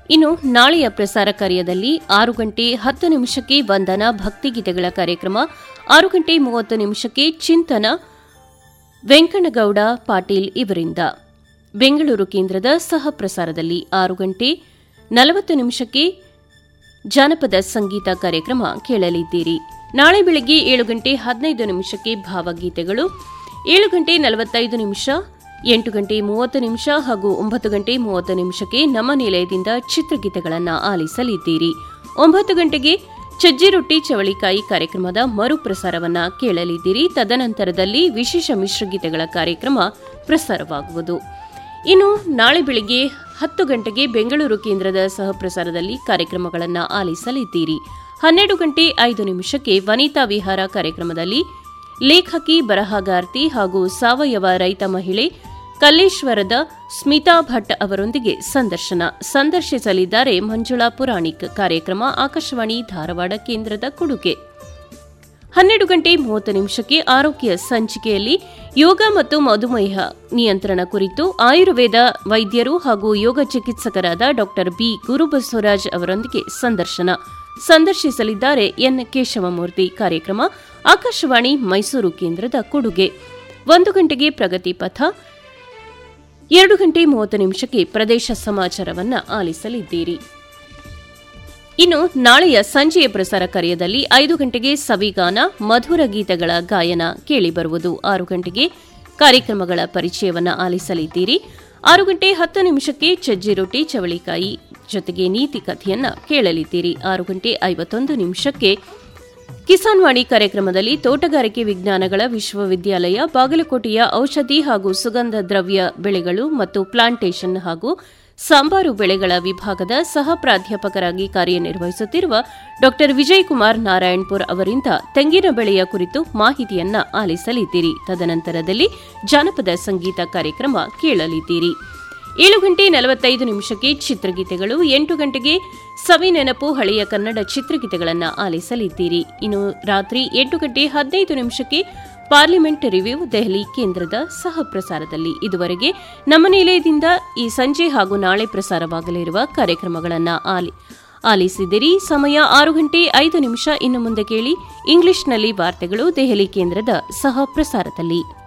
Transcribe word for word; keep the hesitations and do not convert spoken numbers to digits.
ಇನ್ನು ನಾಳೆಯ ಪ್ರಸಾರ ಕಾರ್ಯದಲ್ಲಿ ಆರು ಗಂಟೆ ಹತ್ತು ನಿಮಿಷಕ್ಕೆ ವಂದನ ಭಕ್ತಿಗೀತೆಗಳ ಕಾರ್ಯಕ್ರಮ, ಆರು ಗಂಟೆ ಮೂವತ್ತು ನಿಮಿಷಕ್ಕೆ ಚಿಂತನ ವೆಂಕಣ್ಣಗೌಡ ಪಾಟೀಲ್ ಇವರಿಂದ. ಬೆಂಗಳೂರು ಕೇಂದ್ರದ ಸಹ ಪ್ರಸಾರದಲ್ಲಿ ಆರು ಗಂಟೆ ನಲವತ್ತು ನಿಮಿಷಕ್ಕೆ ಜಾನಪದ ಸಂಗೀತ ಕಾರ್ಯಕ್ರಮ ಕೇಳಲಿದ್ದೀರಿ. ನಾಳೆ ಬೆಳಗ್ಗೆ ಏಳು ಗಂಟೆ ಹದಿನೈದು ನಿಮಿಷಕ್ಕೆ ಭಾವಗೀತೆಗಳು, ಏಳು ಗಂಟೆ ನಲವತ್ತೈದು ನಿಮಿಷ, ಎಂಟು ಗಂಟೆ ಮೂವತ್ತು ನಿಮಿಷ ಹಾಗೂ ಒಂಬತ್ತು ಗಂಟೆ ಮೂವತ್ತು ನಿಮಿಷಕ್ಕೆ ನಮ್ಮ ನಿಲಯದಿಂದ ಚಿತ್ರಗೀತೆಗಳನ್ನು ಆಲಿಸಲಿದ್ದೀರಿ. ಒಂಬತ್ತು ಗಂಟೆಗೆ ಸಜ್ಜಿ ರೊಟ್ಟಿ ಚವಳಿಕಾಯಿ ಕಾರ್ಯಕ್ರಮದ ಮರುಪ್ರಸಾರವನ್ನು ಕೇಳಲಿದ್ದೀರಿ. ತದನಂತರದಲ್ಲಿ ವಿಶೇಷ ಮಿಶ್ರಗೀತೆಗಳ ಕಾರ್ಯಕ್ರಮ ಪ್ರಸಾರವಾಗುವುದು. ಇನ್ನು ನಾಳೆ ಬೆಳಿಗ್ಗೆ ಹತ್ತು ಗಂಟೆಗೆ ಬೆಂಗಳೂರು ಕೇಂದ್ರದ ಸಹ ಪ್ರಸಾರದಲ್ಲಿ ಕಾರ್ಯಕ್ರಮಗಳನ್ನು ಆಲಿಸಲಿದ್ದೀರಿ. ಹನ್ನೆರಡು ಗಂಟೆ ಐದು ನಿಮಿಷಕ್ಕೆ ವನಿತಾ ವಿಹಾರ ಕಾರ್ಯಕ್ರಮದಲ್ಲಿ ಲೇಖಕಿ, ಬರಹಗಾರ್ತಿ ಹಾಗೂ ಸಾವಯವ ರೈತ ಮಹಿಳೆ ಕಲ್ಲೇಶ್ವರದ ಸ್ಮಿತಾ ಭಟ್ ಅವರೊಂದಿಗೆ ಸಂದರ್ಶನ ಸಂದರ್ಶಿಸಲಿದ್ದಾರೆ ಮಂಜುಳಾ ಪುರಾಣಿಕ್. ಕಾರ್ಯಕ್ರಮ ಆಕಾಶವಾಣಿ ಧಾರವಾಡ ಕೇಂದ್ರದ ಕೊಡುಗೆ. ಹನ್ನೆರಡು ಗಂಟೆ ಮೂವತ್ತು ನಿಮಿಷಕ್ಕೆ ಆರೋಗ್ಯ ಸಂಚಿಕೆಯಲ್ಲಿ ಯೋಗ ಮತ್ತು ಮಧುಮೇಹ ನಿಯಂತ್ರಣ ಕುರಿತು ಆಯುರ್ವೇದ ವೈದ್ಯರು ಹಾಗೂ ಯೋಗ ಚಿಕಿತ್ಸಕರಾದ ಡಾ ಬಿ ಗುರುಬಸವರಾಜ್ ಅವರೊಂದಿಗೆ ಸಂದರ್ಶನ ಸಂದರ್ಶಿಸಲಿದ್ದಾರೆ ಎನ್ ಕೇಶವಮೂರ್ತಿ. ಕಾರ್ಯಕ್ರಮ ಆಕಾಶವಾಣಿ ಮೈಸೂರು ಕೇಂದ್ರದ ಕೊಡುಗೆ. ಒಂದು ಗಂಟೆಗೆ ಪ್ರಗತಿ ಪಥ, ಎರಡು ಗಂಟೆ ಮೂವತ್ತು ನಿಮಿಷಕ್ಕೆ ಪ್ರದೇಶ ಸಮಾಚಾರವನ್ನು ಆಲಿಸಲಿದ್ದೀರಿ. ಇನ್ನು ನಾಳೆಯ ಸಂಜೆಯ ಪ್ರಸಾರ ಕಾರ್ಯದಲ್ಲಿ ಐದು ಗಂಟೆಗೆ ಸವಿಗಾನ, ಮಧುರ ಗೀತೆಗಳ ಗಾಯನ ಕೇಳಿಬರುವುದು. ಆರು ಗಂಟೆಗೆ ಕಾರ್ಯಕ್ರಮಗಳ ಪರಿಚಯವನ್ನು ಆಲಿಸಲಿದ್ದೀರಿ. ಆರು ಗಂಟೆ ಹತ್ತು ನಿಮಿಷಕ್ಕೆ ಸಜ್ಜಿ ರೊಟ್ಟಿ ಚವಳಿಕಾಯಿ ಜೊತೆಗೆ ನೀತಿ ಕಥೆಯನ್ನ ಕೇಳಲಿದ್ದೀರಿ. ಆರು ಗಂಟೆ ಐವತ್ತೊಂದು ನಿಮಿಷಕ್ಕೆ ಕಿಸಾನ್ ವಾಣಿ ಕಾರ್ಯಕ್ರಮದಲ್ಲಿ ತೋಟಗಾರಿಕೆ ವಿಜ್ಞಾನಗಳ ವಿಶ್ವವಿದ್ಯಾಲಯ ಬಾಗಲಕೋಟೆಯ ಔಷಧಿ ಹಾಗೂ ಸುಗಂಧ ದ್ರವ್ಯ ಬೆಳೆಗಳು ಮತ್ತು ಪ್ಲಾಂಟೇಷನ್ ಹಾಗೂ ಸಾಂಬಾರು ಬೆಳೆಗಳ ವಿಭಾಗದ ಸಹ ಪ್ರಾಧ್ಯಾಪಕರಾಗಿ ಕಾರ್ಯನಿರ್ವಹಿಸುತ್ತಿರುವ ಡಾ ವಿಜಯಕುಮಾರ್ ನಾರಾಯಣಪುರ್ ಅವರಿಂದ ತೆಂಗಿನ ಬೆಳೆಯ ಕುರಿತು ಮಾಹಿತಿಯನ್ನ ಆಲಿಸಲಿದ್ದೀರಿ. ತದನಂತರದಲ್ಲಿ ಜಾನಪದ ಸಂಗೀತ ಕಾರ್ಯಕ್ರಮ ಕೇಳಲಿದ್ದೀರಿ. ಏಳು ಗಂಟೆ ನಲವತ್ತೈದು ನಿಮಿಷಕ್ಕೆ ಚಿತ್ರಗೀತೆಗಳು, ಎಂಟು ಗಂಟೆಗೆ ಸವಿ ನೆನಪು ಹಳೆಯ ಕನ್ನಡ ಚಿತ್ರಗೀತೆಗಳನ್ನು ಆಲಿಸಲಿದ್ದೀರಿ. ಇನ್ನು ರಾತ್ರಿ ಎಂಟು ಗಂಟೆ ಹದಿನೈದು ನಿಮಿಷಕ್ಕೆ ಪಾರ್ಲಿಮೆಂಟ್ ರಿವ್ಯೂ ದೆಹಲಿ ಕೇಂದ್ರದ ಸಹ ಪ್ರಸಾರದಲ್ಲಿ. ಇದುವರೆಗೆ ನಮ್ಮ ನಿಲಯದಿಂದ ಈ ಸಂಜೆ ಹಾಗೂ ನಾಳೆ ಪ್ರಸಾರವಾಗಲಿರುವ ಕಾರ್ಯಕ್ರಮಗಳನ್ನು ಆಲಿ ಆಲಿಸಿದಿರಿ. ಸಮಯ ಆರು ಗಂಟೆ ಐದು ನಿಮಿಷ. ಇನ್ನು ಮುಂದೆ ಕೇಳಿ ಇಂಗ್ಲಿಷ್ನಲ್ಲಿ ವಾರ್ತೆಗಳು ದೆಹಲಿ ಕೇಂದ್ರದ ಸಹ ಪ್ರಸಾರದಲ್ಲಿ.